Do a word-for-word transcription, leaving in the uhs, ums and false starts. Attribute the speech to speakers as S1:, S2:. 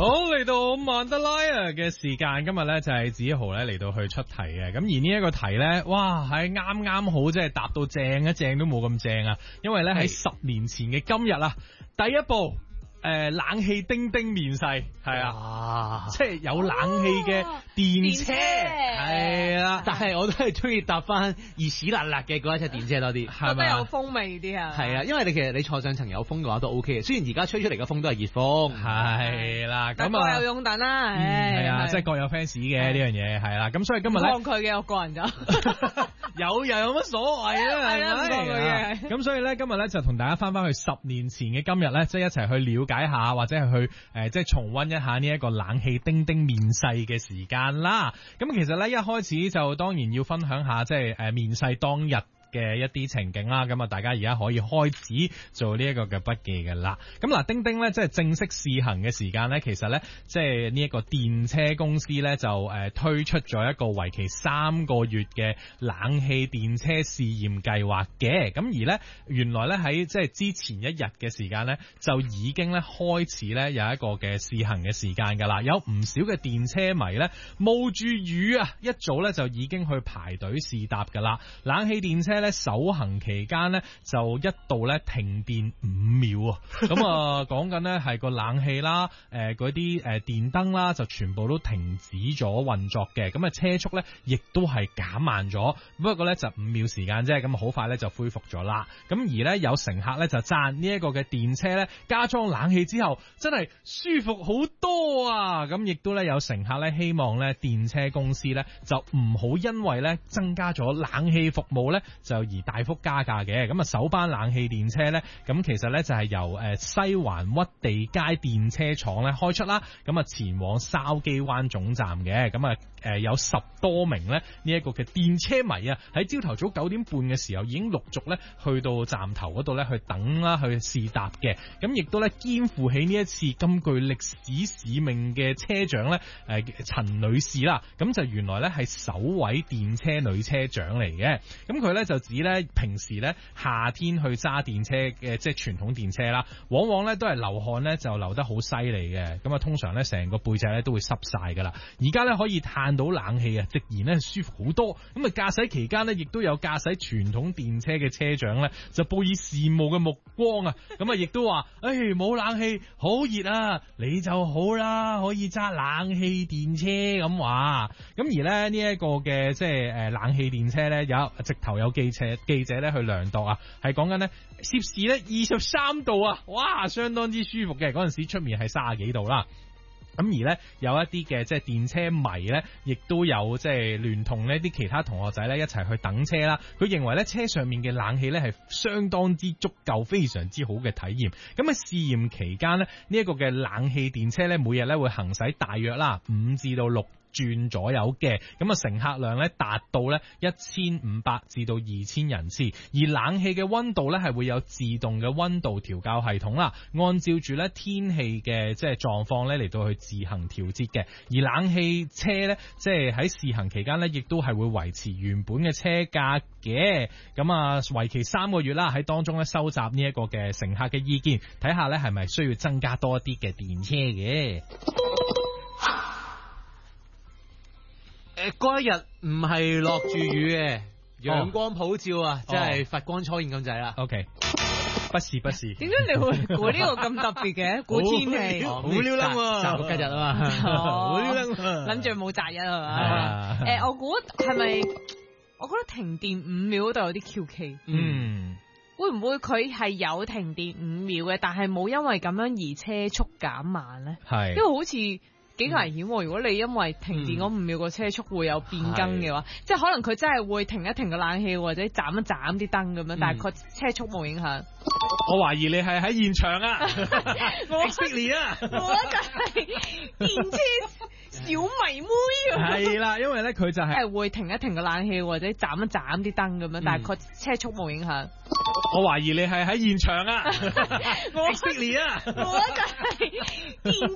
S1: 好，嚟到曼德拉啊嘅時間，今日咧就係子豪咧嚟到去出題嘅。咁而呢一個題咧，哇，係啱啱好，即係答到正一正都冇咁正啊！因為咧喺十年前嘅今日啊，第一部。誒、呃，冷氣叮叮面世，係啊，即係有冷氣嘅電車，係啦、啊。
S2: 但係我都係中意搭翻熱屎辣辣嘅嗰一隻電車多啲，
S3: 係咪有風味啲啊？
S2: 係啊，因為你其實你坐上層有風嘅話都 OK 嘅，雖然而家吹出嚟嘅風都係熱風，
S1: 係啦。咁啊，
S3: 各有用等啦，係、
S1: 嗯、啊，即係各有 fans 嘅呢樣嘢，係啦。咁所以今日咧，
S3: 抗拒嘅我個人就
S1: 有又有乜所謂啊？係
S3: 啊，唔抗拒嘅。
S1: 咁所以咧，今日咧就同大家翻翻去十年前嘅今日咧，即係一齊去了解。解下或者係去誒、呃，即係重溫一下呢一個冷氣叮叮面世嘅時間啦。咁其實咧一開始就當然要分享下即係誒面世當日嘅一啲情景啦，咁啊大家而家可以開始做呢一個嘅筆記嘅啦。咁嗱，叮叮咧即係正式試行嘅時間咧，其實咧即係呢一個電車公司咧就誒推出咗一個為期三個月嘅冷氣電車試驗計劃嘅。咁而咧原來咧喺即係之前一日嘅時間咧就已經咧開始咧有一個嘅試行嘅時間噶啦，有唔少嘅電車迷咧冒住雨啊一早咧就已經去排隊試搭噶啦。冷氣電車咧首行期間咧就一度咧停電五秒啊！咁啊講緊咧係個冷氣啦，誒嗰啲誒電燈啦就全部都停止咗運作嘅，咁啊車速咧亦都係減慢咗，不過咧就五秒時間啫，咁好快咧就恢復咗啦。咁而咧有乘客咧就讚呢一個嘅電車咧加裝冷氣之後真係舒服好多啊！咁亦都咧有乘客咧希望咧電車公司咧就唔好因為咧增加咗冷氣服務咧就而大幅加價嘅。咁啊首班冷氣電車咧，咁其實咧就係由誒西環屈地街電車廠咧開出啦，咁啊前往筲箕灣總站嘅。咁啊誒有十多名咧呢一個嘅電車迷啊喺朝頭早九點半嘅時候已經陸續咧去到站頭嗰度咧去等啦，去試搭嘅。咁亦都咧肩負起呢一次咁具歷史使命嘅車長咧誒陳女士啦，咁就原來咧係首位電車女車長嚟嘅。咁佢咧就指咧平時咧夏天去揸電車嘅即係傳統電車啦，往往咧都係流汗咧就流得好犀利嘅，咁啊通常咧成個背脊咧都會濕晒噶啦。而家咧可以嘆到冷氣啊，直然咧舒服好多。咁啊駕駛期間咧亦都有駕駛傳統電車嘅車長咧就報以羨慕嘅目光啊，咁啊亦都話誒冇冷氣好熱啊，你就好啦，可以揸冷氣電車咁話。咁而咧呢一個嘅即係誒冷氣電車咧有直頭有記者記者咧去量度啊，係講緊咧攝氏咧二十三度啊，哇，相當之舒服嘅。嗰陣時出面係三十幾度啦。咁而咧有一啲嘅即係電車迷咧，亦都有即係聯同呢啲其他同學仔咧一齊去等車啦。佢認為咧車上面嘅冷氣咧係相當之足夠，非常之好嘅體驗。咁喺試驗期間咧，呢一個嘅冷氣電車咧每日咧會行駛大約啦五至到六轉左右嘅，咁啊乘客量咧達到咧一千五百至到二千人次，而冷氣嘅溫度咧係會有自動嘅溫度調校系統啦，按照住咧天氣嘅即係狀況咧嚟到去自行調節嘅。而冷氣車咧即係喺試行期間咧，亦都係會維持原本嘅車價嘅。咁啊為期三個月啦，喺當中咧收集呢一個嘅乘客嘅意見，睇下咧係咪需要增加多一啲嘅電車嘅。
S2: 誒，嗰一日唔係落住雨嘅，陽光普照啊，即係佛光初現咁滯啦。
S1: OK， 不是不是。
S3: 點解你會估呢個咁特別嘅？估天氣，
S2: 好撩楞喎，擇日啊嘛，好撩楞，
S3: 諗住冇擇日係嘛？誒，我估係咪？我覺得停電五秒嗰度有啲蹺蹊。
S1: 嗯，
S3: 會唔會佢係有停電五秒嘅，但係冇因為咁樣而車速減慢咧？係，因為好似。幾危險喎！如果你因為停電嗰五秒個車速會有變更嘅話，嗯、即係可能佢真係會停一停個冷氣或者斬一斬啲燈咁樣，嗯、但係佢車速冇影響。
S1: 我懷疑你係喺現場啊！
S3: 我
S1: Exactly 啊！
S3: 我就係電車小迷妹啊！
S1: 係啦，因為咧佢就係、
S3: 係、會停一停個冷氣或者斬一斬啲燈咁樣，但係佢車速冇影響。
S1: 我懷疑你係喺現場啊！我 Exactly 啊！
S3: 我就係電